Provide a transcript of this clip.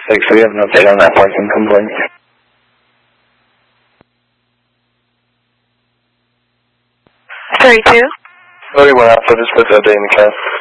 6, we have an update on that parking complaint. 32. 31 Alpha, just put the update in the cast.